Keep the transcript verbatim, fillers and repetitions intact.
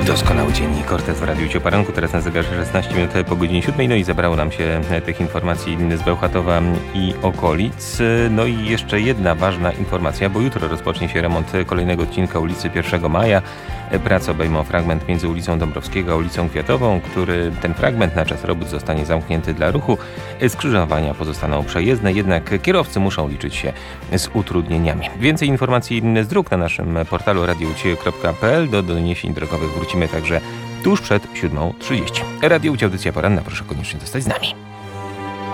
Doskonały dzień. Cortez w Radiu Cię Poranku. Teraz na zegarze szesnaście minut po godzinie siódmej. No i zabrało nam się tych informacji z Bełchatowa i okolic. No i jeszcze jedna ważna informacja, bo jutro rozpocznie się remont kolejnego odcinka ulicy pierwszego maja. Prace obejmą fragment między ulicą Dąbrowskiego a ulicą Kwiatową, który ten fragment na czas robót zostanie zamknięty dla ruchu. Skrzyżowania pozostaną przejezdne, jednak kierowcy muszą liczyć się z utrudnieniami. Więcej informacji z dróg na naszym portalu radio u ciebie kropka p l. Do doniesień drogowych wrócimy także tuż przed siódma trzydzieści. Radio U Cię, audycja poranna. Proszę koniecznie zostać z nami.